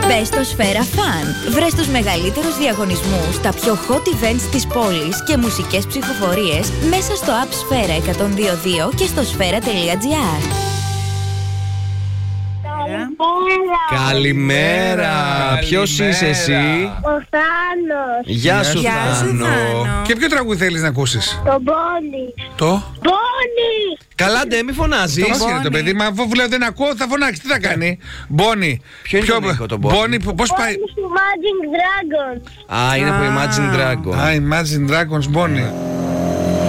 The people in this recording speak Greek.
Μπες στο Σφαίρα Φαν. Βρες τους μεγαλύτερους διαγωνισμούς, τα πιο hot events της πόλης και μουσικές ψηφοφορίες μέσα στο app Σφαίρα 102.2 και στο σφαίρα.gr. Καλημέρα. Ποιος είσαι εσύ? Ο Θάνος. Γεια σου, Γεια σου, Θάνο. Θάνο. Και ποιο τραγούδι θέλεις να ακούσεις? Το Μπόνι. Το? Μπόνι. Καλά, ντε, μη φωνάζεις. Το μάσχερε το παιδί, μα αφού λέω δεν ακούω θα φωνάξει, τι θα κάνει? Μπόνι. Ποιο είναι το ήχο, το Μπόνι? Πώς πάει? Μπόνι του Magic Dragon. Α, είναι από Imagine Dragon. Α, Imagine Dragons, Μπόνι.